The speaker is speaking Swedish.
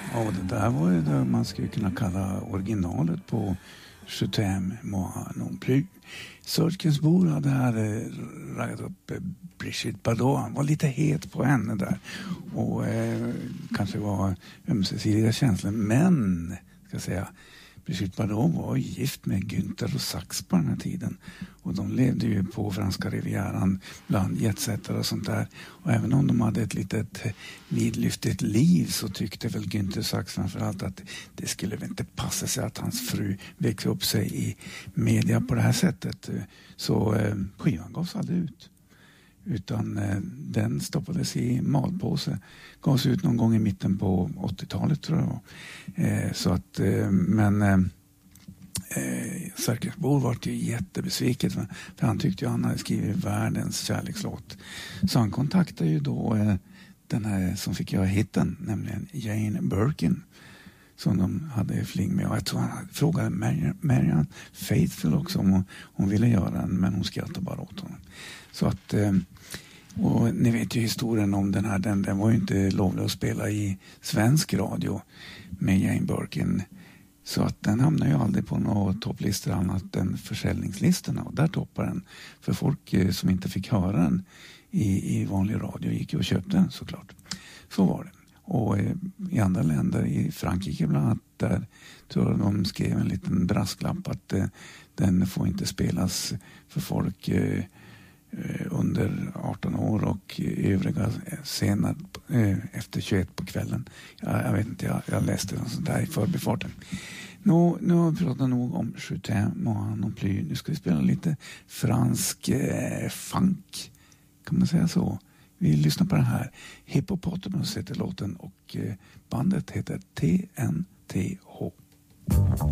Ja, det där var ju det man skulle kunna kalla originalet på Je t'aime moi non plus. Sörkensbor hade här raggat upp Brigitte Bardot. Han var lite het på henne där. Och kanske var ömsesidiga känslor. Men, ska jag säga, Brigitte Bardot var gift med Günther och Sachs på den här tiden. Och de levde ju på franska rivieran bland jetsättare och sånt där. Och även om de hade ett litet vidlyftigt liv så tyckte väl Günther Sachs framförallt att det skulle väl inte passa sig att hans fru växte upp sig i media på det här sättet. Så skivan gavs aldrig ut. Utan den stoppades i malpåse. Gavs ut någon gång i mitten på 80-talet tror jag. Så att, men Sörkensbor var ju jättebesviken för han tyckte ju han hade skrivit världens kärlekslåt. Så han kontaktade ju då den här som fick göra hitten, nämligen Jane Birkin, som de hade fling med. Och jag tror han frågade Marianne Faithfull också om hon ville göra den, men hon skrattade bara åt honom. Så att, och ni vet ju historien om den här, den var ju inte lovlig att spela i svensk radio med Jane Birkin. Så att den hamnar ju aldrig på några topplistor annat än försäljningslistorna. Och där toppar den. För folk som inte fick höra den i vanlig radio gick ju och köpte den såklart. Så var det. Och i andra länder, i Frankrike bland annat, där tror jag de skrev en liten brasklapp att den får inte spelas för folk under 18 år och övriga senare efter 21 på kvällen. Jag vet inte, jag läste något sånt där i förbifarten. Nu har vi pratat nog om Je t'aime moi non plus. Nu ska vi spela lite fransk funk, kan man säga så. Vi lyssnar på den här. Hippopotamus heter låten och bandet heter TNTH.